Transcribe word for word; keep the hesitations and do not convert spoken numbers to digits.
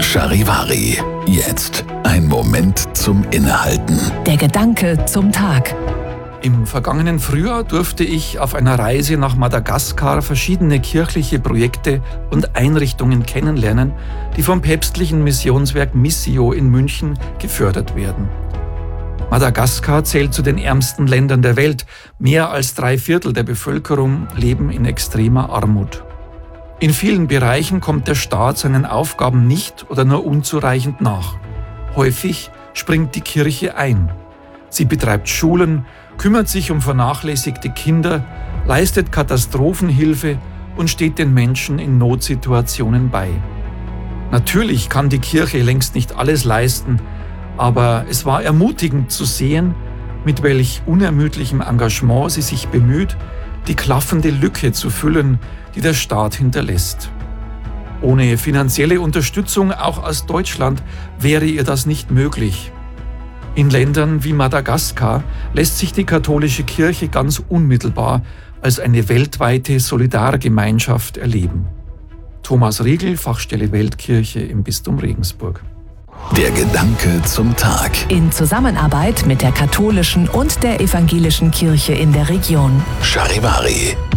Charivari. Jetzt ein Moment zum Innehalten. Der Gedanke zum Tag. Im vergangenen Frühjahr durfte ich auf einer Reise nach Madagaskar verschiedene kirchliche Projekte und Einrichtungen kennenlernen, die vom päpstlichen Missionswerk Missio in München gefördert werden. Madagaskar zählt zu den ärmsten Ländern der Welt. Mehr als drei Viertel der Bevölkerung leben in extremer Armut. In vielen Bereichen kommt der Staat seinen Aufgaben nicht oder nur unzureichend nach. Häufig springt die Kirche ein. Sie betreibt Schulen, kümmert sich um vernachlässigte Kinder, leistet Katastrophenhilfe und steht den Menschen in Notsituationen bei. Natürlich kann die Kirche längst nicht alles leisten, aber es war ermutigend zu sehen, mit welch unermüdlichem Engagement sie sich bemüht, die klaffende Lücke zu füllen, die der Staat hinterlässt. Ohne finanzielle Unterstützung, auch aus Deutschland, wäre ihr das nicht möglich. In Ländern wie Madagaskar lässt sich die katholische Kirche ganz unmittelbar als eine weltweite Solidargemeinschaft erleben. Thomas Riegel, Fachstelle Weltkirche im Bistum Regensburg. Der Gedanke zum Tag. In Zusammenarbeit mit der katholischen und der evangelischen Kirche in der Region. Charivari.